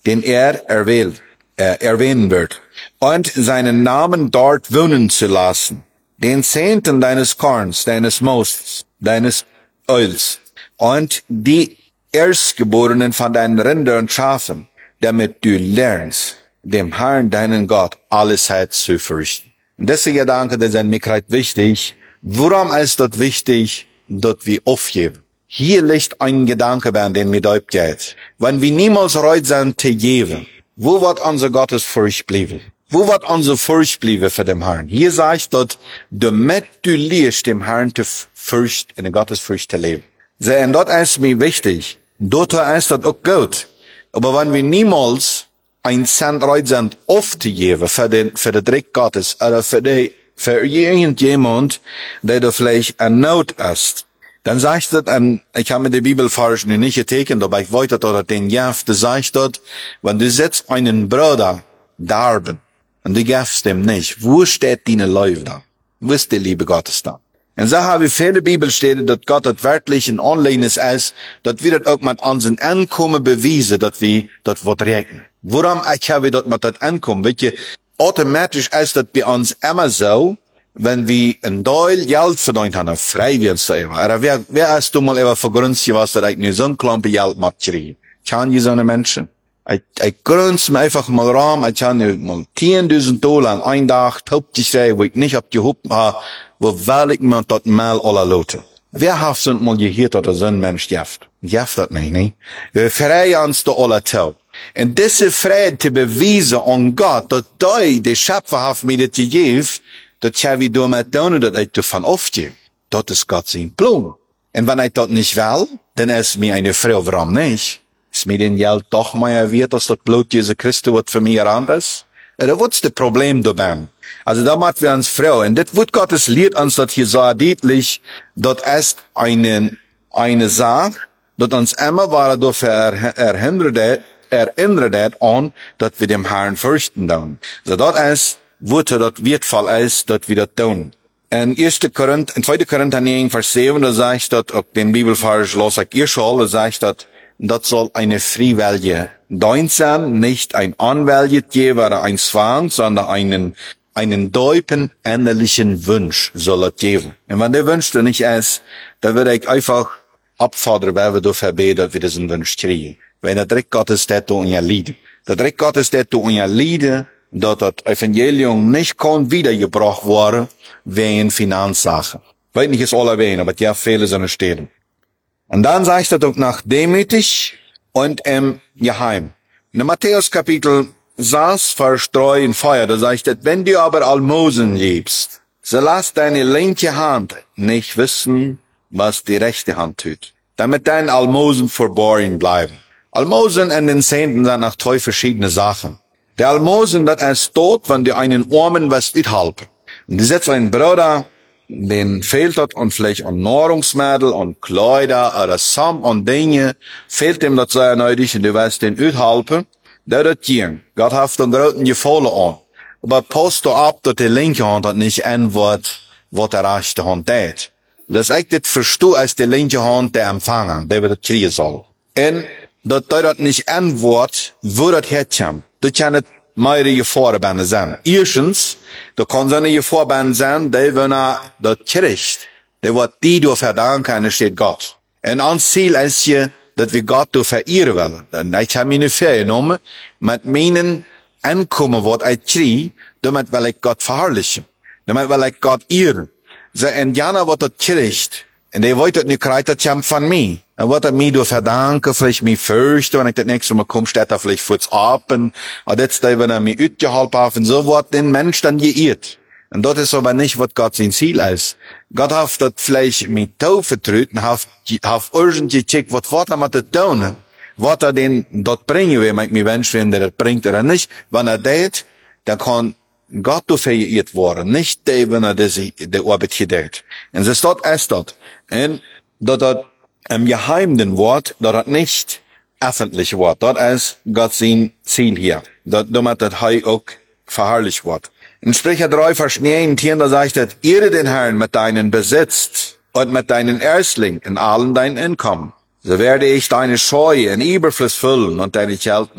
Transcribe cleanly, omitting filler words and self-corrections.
den er erwähnen wird, und seinen Namen dort wohnen zu lassen, den Zehnten deines Korns, deines Mostes, deines Öls, und die Erstgeborenen von deinen Rindern und Schafen, damit du lernst, dem Herrn, deinen Gott, alle Zeit zu fürchten. Und diese Gedanken, die sind mir gerade wichtig. Warum ist das wichtig, dass wir aufgeben? Hier liegt ein Gedanke, bei dem mir dort geht. Wenn wir niemals bereit sind zu geben, wo wird unser Gottesfurcht bleiben? Wo wird unsere Furcht bleiben für den Herrn? Hier sagt dort, damit du lernst, dem Herrn zu fürchten, in der Gottesfurcht zu leben. Und dort ist mir wichtig. Dort ist das auch gut. Aber wenn wir niemals ein Cent bereit sind, aufzugeben für den Dreck Gottes, oder für irgendjemand, der da vielleicht in Not ist, dann sagt das, ich habe mit der Bibelvers nicht getekent, aber ich wollte dort den Jaft, da sagt dort, wenn du setzt einen Bruder darben, und du gibst dem nicht, wo steht deine Liebe da? Wo ist die Liebe Gottes da? Und so habe ich viele Bibelstellen, dass Gott das wirklich ein Anlehnnis ist, dass wir das auch mit unseren Einkommen beweisen, dass wir das Wort recken. Warum ich habe das mit das Einkommen? Weil automatisch ist das bei uns immer so, wenn wir ein Teil Geld verdient haben, freiwillig zu immer. Oder wer ist du mal immer vergrünzt, was das eigentlich so ein Klumpe Geld macht, kriegen? Kann je so eine Menschen? Ich grünz mir einfach mal rum, ich kann mal $10.000 an einen Tag, hauptsächlich, wo ich nicht abgehoben habe, wo will ich mir das mal alle Leute. Wer hat sind mal gehört, dass so ein Mensch jaft? Jaft das nicht? Wir freien uns da alle zu. Und diese Freude zu beweisen an Gott, dass der Schöpfer hat mir das gegeben, das habe ich damit tun, dass ich davon aufgehe. Das ist Gott sein Plan. Und wenn ich das nicht will, dann ist mir eine Frau, warum nicht? Ist mir den Geld doch mehr wert, als das Blut Jesu Christus, was für mich anders? Oder was ist das Problem dabei? Also da macht wir uns Frau. Und das wird Gottes lehrt uns das hier so deutlich, das ist eine Sache, dass uns immer war dafür erinnert an, dass wir dem Herrn fürchten tun. So das ist, wo das wertvoll ist, dass wir das tun. In 2. Korinther 9, Vers 7, da sagt das, auf den Bibelvers los ich ihr schon, da sagt das soll eine freiwillige Dienst sein, nicht ein Anwältgeber oder ein Zwang, sondern einen tiefen, innerlichen Wunsch soll es geben. Und wenn der Wunsch da nicht ist, dann würde ich einfach abfordern, weil wir dafür beten, dass wir diesen Wunsch kriegen. Wenn der Dreck Gottes das in ihr Lied. Der Dreck Gottes das in ihr Lied, dass das Evangelium nicht kann wiedergebracht worden, wegen Finanzsachen. Weiß nicht, ist alle erwähnen, aber ja, viele sind stehen. Und dann sagt er doch nach demütig und im Geheim. In Matthäus Kapitel 6, Vers 3 in Feuer, da sagt er, wenn du aber Almosen liebst, so lass deine linke Hand nicht wissen, was die rechte Hand tut, damit deine Almosen verborgen bleiben. Almosen in den Zehnten sind nach 2 verschiedene Sachen. Der Almosen, das ist tot, wenn du einen Armen was mithalten. Und du setzt einen Bruder, den fehlt dort und vielleicht an Nahrungsmittel und Kleider oder Sam und Dinge, fehlt ihm das sehr nötig und du wirst den mithalten, der das gehen. Gott hat den großen Gefallen an. Aber passt du ab, dass die linke Hand hat nicht antwortet, was der rechte Hand tät. Das ist echt das Verstehen als die linke Hand der Empfänger, der wird das kriegen soll. Und dass der das nicht antwortet, wo das herkommt. Das kann nicht mehrere Gefahren sein. Erstens, da kann so eine Gefahr sein, der, wenn das kriegt, der wird die durch verdanken, da steht Gott. Und ans Ziel ist hier, dass wir Gott durch verehren wollen. Ich habe meine Ferien genommen, mit meinen Einkommen, was ich kriege, damit will ich Gott verherrlichen. Damit will ich Gott ehren. So, und Jana, was das kriegt, und der wollte das nicht kriegen, das kommt von mir. Er wird er mir durch verdanken, vielleicht mich fürchten, wenn ich das nächste Mal komme, steht er vielleicht kurz ab, und jetzt, wenn er mich utgehalten hat, und so wird den Mensch dann geirrt. Und das ist aber nicht, was Gott sein Ziel ist. Gott hat das vielleicht mit Taufe treten, hat irgendwie gecheckt, was wird er mit das tun? Was er den dort bringen will, ich mir wünschen, wenn der das bringt oder nicht. Wenn er das, dann kann Gott dafür geirrt worden, nicht der, wenn er die Arbeit gedreht. Und das ist das. Und das im geheimen Wort, das nicht öffentlich Wort. Das ist Gott sein Ziel hier. Damit das Heu auch verherrlicht wird. In Sprecher 3, Vers 9, da sagt er, ehre den Herrn mit deinen Besitz und mit deinen Erstling in allen deinen Einkommen. So werde ich deine Scheu in Überfluss füllen und deine Geld